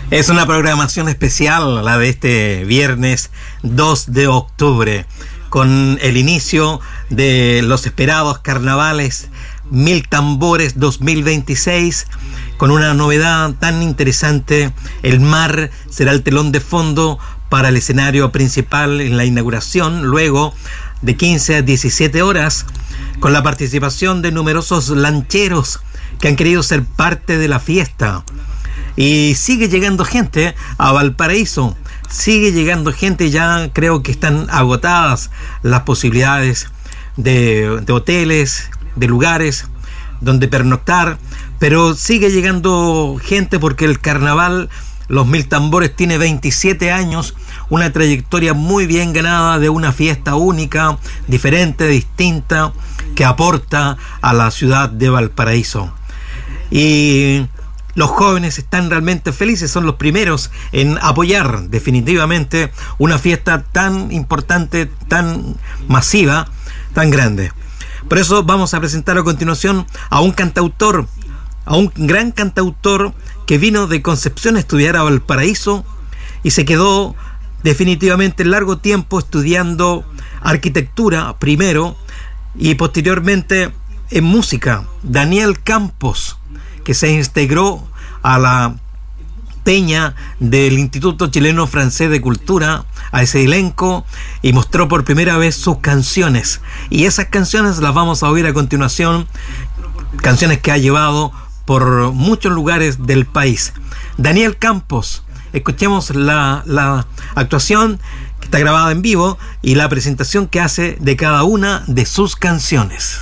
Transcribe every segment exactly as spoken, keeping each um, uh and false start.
Es una programación especial, la de este viernes dos de octubre, con el inicio de los esperados carnavales Mil Tambores dos mil veintiséis, con una novedad tan interesante. El mar será el telón de fondo para el escenario principal en la inauguración, luego de quince a diecisiete horas, con la participación de numerosos lancheros que han querido ser parte de la fiesta. Y sigue llegando gente a Valparaíso, sigue llegando gente, ya creo que están agotadas las posibilidades de, de hoteles, de lugares donde pernoctar, pero sigue llegando gente porque el carnaval Los Mil Tambores tiene veintisiete años, una trayectoria muy bien ganada de una fiesta única, diferente, distinta, que aporta a la ciudad de Valparaíso. Y los jóvenes están realmente felices, son los primeros en apoyar definitivamente una fiesta tan importante, tan masiva, tan grande. Por eso vamos a presentar a continuación a un cantautor, a un gran cantautor que vino de Concepción a estudiar a Valparaíso y se quedó definitivamente largo tiempo estudiando arquitectura primero y posteriormente en música. Daniel Campos, que se integró a la peña del Instituto Chileno Francés de Cultura, a ese elenco, y mostró por primera vez sus canciones. Y esas canciones las vamos a oír a continuación, canciones que ha llevado por muchos lugares del país. Daniel Campos, escuchemos la, la actuación que está grabada en vivo y la presentación que hace de cada una de sus canciones.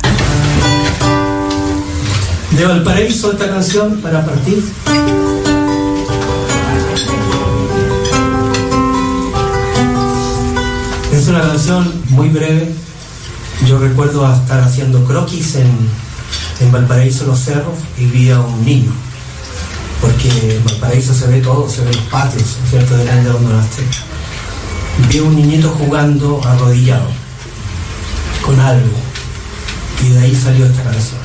De Valparaíso, esta canción para partir. Es una canción muy breve. Yo recuerdo estar haciendo croquis en, en Valparaíso, Los Cerros, y vi a un niño, porque en Valparaíso se ve todo, se ven los patios, ¿cierto?, delante de donde nací. Vi a un niñito jugando arrodillado con algo, y de ahí salió esta canción.